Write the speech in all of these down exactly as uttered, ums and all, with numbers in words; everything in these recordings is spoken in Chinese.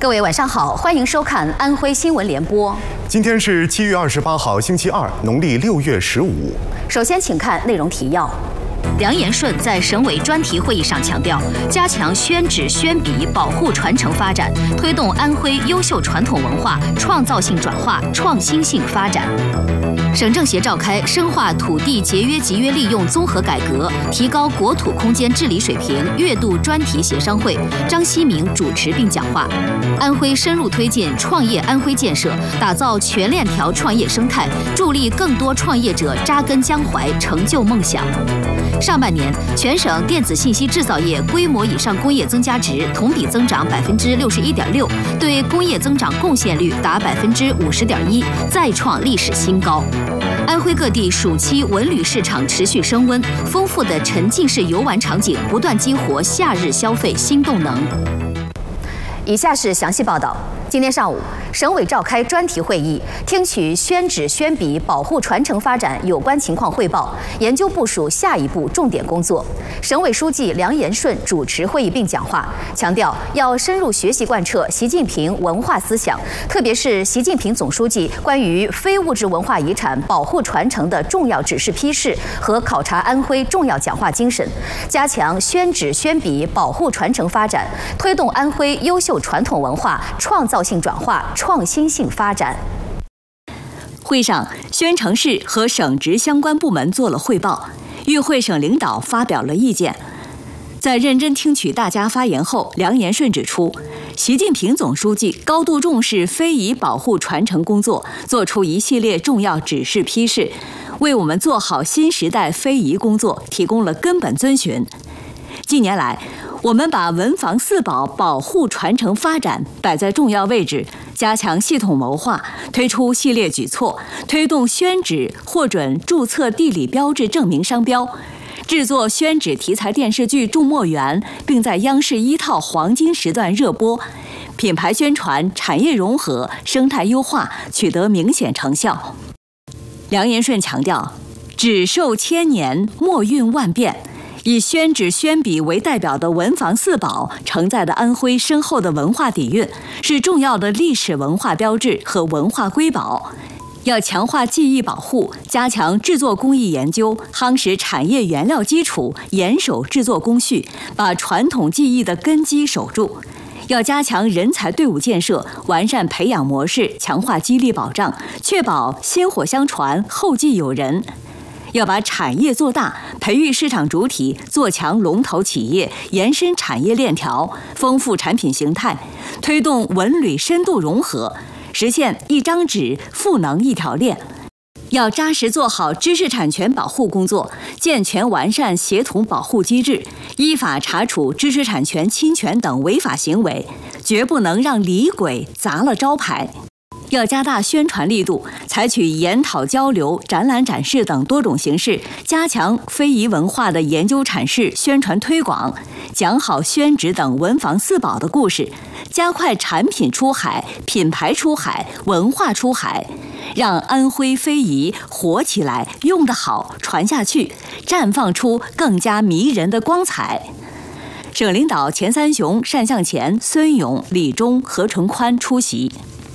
各位晚上好，欢迎收看安徽新闻联播。 今天是七月二十八号，星期二，农历六月十五。 首先，请看内容提要。梁延顺在省委专题会议上强调，加强宣纸宣笔保护传承发展，推动安徽优秀传统文化创造性转化、创新性发展。省政协召开深化土地节约集约利用综合改革，提高国土空间治理水平月度专题协商会，张希明主持并讲话。安徽深入推进创业安徽建设，打造全链条创业生态，助力更多创业者扎根江淮，成就梦想。上半年，全省电子信息制造业规模以上工业增加值同比增长百分之六十一点六，对工业增长贡献率达百分之五十点一，再创历史新高。安徽各地暑期文旅市场持续升温，丰富的沉浸式游玩场景不断激活夏日消费新动能。以下是详细报道。今天上午，省委召开专题会议，听取宣纸宣笔保护传承发展有关情况汇报，研究部署下一步重点工作。省委书记梁延顺主持会议并讲话，强调要深入学习贯彻习近平文化思想，特别是习近平总书记关于非物质文化遗产保护传承的重要指示批示和考察安徽重要讲话精神，加强宣纸宣笔保护传承发展，推动安徽优秀传统文化创造性转化、创新性发展。会上，宣城市和省直相关部门做了汇报，与会省领导发表了意见。在认真听取大家发言后，梁延顺指出，习近平总书记高度重视非遗保护传承工作，作出一系列重要指示批示，为我们做好新时代非遗工作提供了根本遵循。近年来，我们把文房四宝保护传承发展摆在重要位置，加强系统谋划，推出系列举措，推动宣纸获准注册地理标志证明商标，制作宣纸题材电视剧《种墨园》，并在央视一套黄金时段热播，品牌宣传、产业融合、生态优化取得明显成效。梁延顺强调，纸寿千年，墨韵万变。以宣纸宣笔为代表的文房四宝承载了安徽深厚的文化底蕴，是重要的历史文化标志和文化瑰宝。要强化技艺保护，加强制作工艺研究，夯实产业原料基础，严守制作工序，把传统技艺的根基守住。要加强人才队伍建设，完善培养模式，强化激励保障，确保薪火相传，后继有人。要把产业做大，培育市场主体，做强龙头企业，延伸产业链条，丰富产品形态，推动文旅深度融合，实现一张纸赋能一条链。要扎实做好知识产权保护工作，健全完善协同保护机制，依法查处知识产权侵权等违法行为，绝不能让李鬼砸了招牌。要加大宣传力度，采取研讨交流、展览展示等多种形式，加强非遗文化的研究阐释、宣传推广，讲好宣纸等文房四宝的故事，加快产品出海、品牌出海、文化出海，让安徽非遗活起来、用得好、传下去，绽放出更加迷人的光彩。省领导钱三雄、单向前、孙勇、李忠、何纯宽出席。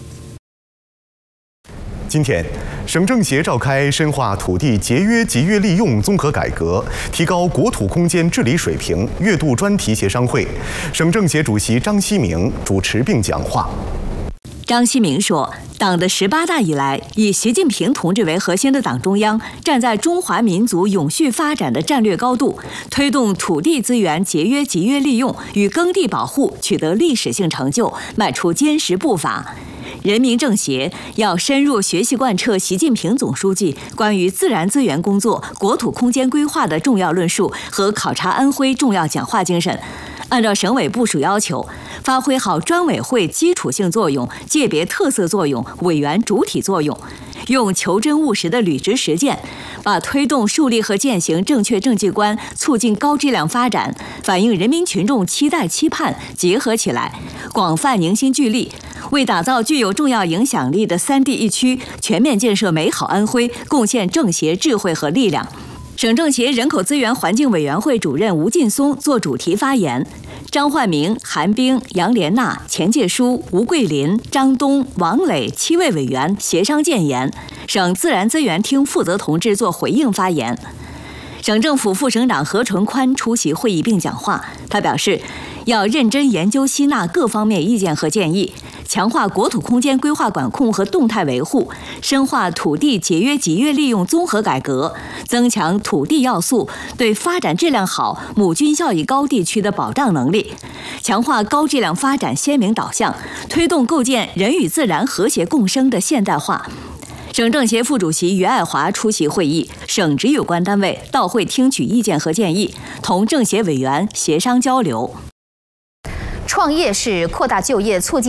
今天，省政协召开深化土地节约集约利用综合改革，提高国土空间治理水平月度专题协商会，省政协主席张希明主持并讲话。 张希明说，党的十八大以来，以习近平同志为核心的党中央站在中华民族永续发展的战略高度，推动土地资源节约集约利用与耕地保护取得历史性成就，迈出坚实步伐。人民政协要深入学习贯彻习近平总书记关于自然资源工作、国土空间规划的重要论述和考察安徽重要讲话精神，按照省委部署要求，发挥好专委会基础性作用、界别特色作用、委员主体作用，用求真务实的履职实践，把推动树立和践行正确政绩观、促进高质量发展、反映人民群众期待期盼结合起来，广泛凝心聚力，为打造具有重要影响力的三地一区全面建设美好安徽贡献政协智慧和力量。省政协人口资源环境委员会主任吴劲松作主题发言， 张焕明、韩冰、杨莲娜、钱介书、吴桂林、张东、王磊七位委员协商建言，省自然资源厅负责同志做回应发言。省政府副省长何纯宽出席会议并讲话，他表示，要认真研究吸纳各方面意见和建议，强化国土空间规划管控和动态维护，深化土地节约集约利用综合改革，增强土地要素对发展质量好、母均效益高地区的保障能力，强化高质量发展鲜明导向，推动构建人与自然和谐共生的现代化。省政协副主席于爱华出席会议，省直有关单位到会听取意见和建议，同政协委员协商交流。 创业是扩大就业、促进